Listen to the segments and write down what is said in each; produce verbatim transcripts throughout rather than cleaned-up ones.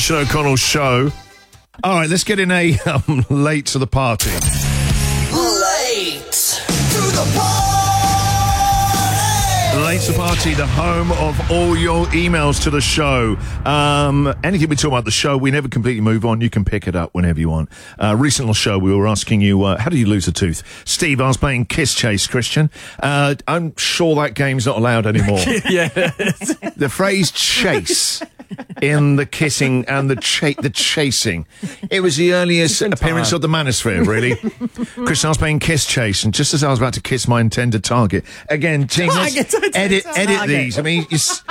Christian O'Connell show. All right, let's get in a um, late to the party. Late to the party. Late to the party, the home of all your emails to the show. Um, anything we talk about the show, we never completely move on. You can pick it up whenever you want. Uh, recent show, we were asking you, uh, how do you lose a tooth? Steve, I was playing Kiss Chase, Christian. Uh, I'm sure that game's not allowed anymore. Yeah. The phrase chase in the kissing and the cha- the chasing. It was the earliest appearance of the manosphere, really. Christian, I was playing Kiss Chase, and just as I was about to kiss my intended target, again, team, let's edit, edit these. I mean, you s-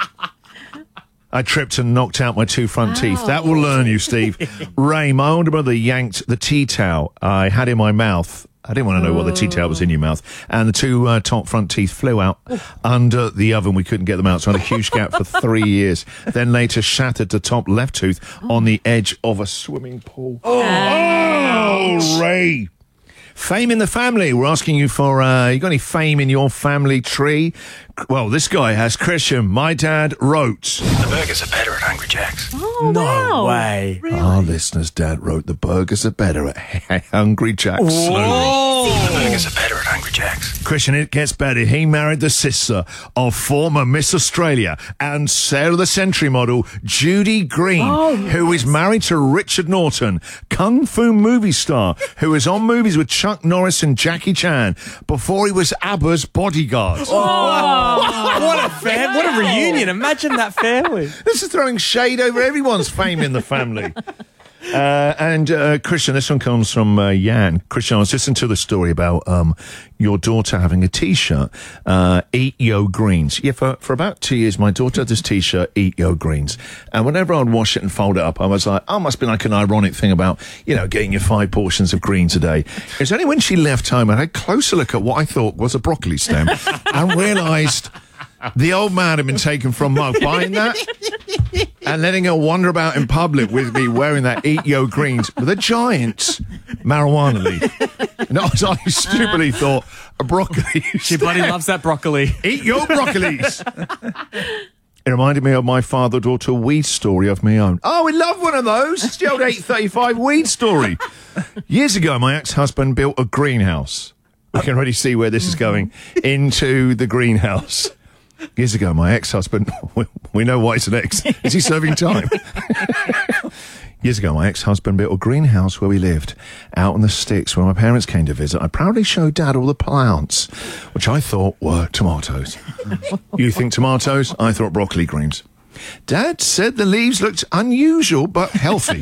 I tripped and knocked out my two front Oh. teeth. That will learn you, Steve. Ray, my older brother yanked the tea towel I had in my mouth. I didn't want to know what the tea towel was in your mouth. And the two uh, top front teeth flew out under the oven. We couldn't get them out, so I had a huge gap for three years. Then later shattered the top left tooth on the edge of a swimming pool. Oh, oh Ray. Fame in the family. We're asking you for, uh, you got any fame in your family tree? Well, this guy has. Christian, my dad wrote. The burgers are better at Hungry Jack's. Oh, No wow. way. Really? Our listener's dad wrote the burgers are better at Hungry Jack's. Slowly. The burgers are better at Hungry Jack's. Christian, it gets better. He married the sister of former Miss Australia and Sale of the Century model Judy Green, Oh, who is married to Richard Norton, kung fu movie star, who was on movies with Chuck Norris and Jackie Chan before he was ABBA's bodyguard. What a fam- What a reunion. Imagine that family. This is throwing shade over everyone's fame in the family. Uh, and uh, Christian, this one comes from uh, Jan. Christian, I was listening to the story about um, your daughter having a T-shirt, uh, Eat Yo Greens. Yeah, for, for about two years, my daughter had this T-shirt, Eat Yo Greens. And whenever I'd wash it and fold it up, I was like, oh, must be like an ironic thing about, you know, getting your five portions of greens a day. It was only when she left home, I had a closer look at what I thought was a broccoli stem and realised the old man had been taken from Mug buying that and letting her wander about in public with me wearing that Eat Yo Greens with a giant marijuana leaf. And I, was, I stupidly thought a broccoli. She bloody loves that broccoli. Eat your broccolis. It reminded me of my father-daughter weed story of my own. Oh, we love one of those. It's the old eight thirty-five weed story. Years ago, my ex-husband built a greenhouse. We can already see where this is going. Into the greenhouse. Years ago, my ex-husband, we, we know why it's an ex. Is he serving time? Years ago, my ex-husband built a greenhouse where we lived, out in the sticks when my parents came to visit. I proudly showed Dad all the plants, which I thought were tomatoes. You think tomatoes? I thought broccoli greens. Dad said the leaves looked unusual but healthy.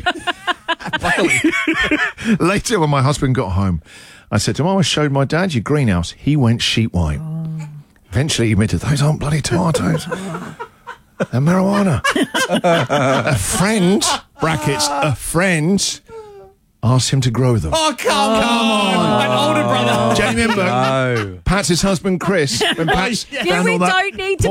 Later, when my husband got home, I said to him, I showed my dad your greenhouse. He went sheet white. Eventually, he admitted, those aren't bloody tomatoes. They're marijuana. A friend, brackets, a friend, asked him to grow them. Oh, come, come on. An older brother. Do you remember No. Pat's husband, Chris, when Pat Yeah, found we all that don't need to